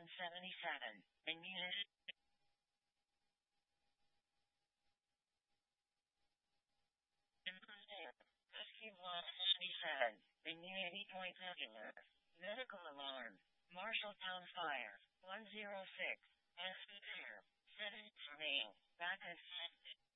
Immunity. Rescue 177. Immunity point everywhere. Medical alarm. Marshalltown Fire. 106. As prepare. Set it for me. Back and